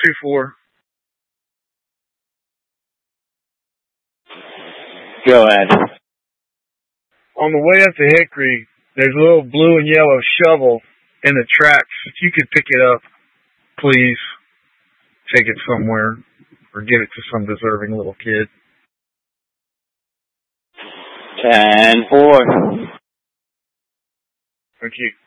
2-4. Go ahead. On the way up to Hickory, there's a little blue and yellow shovel in the tracks. If you could pick it up, please take it somewhere or give it to some deserving little kid. 10-4. Thank you.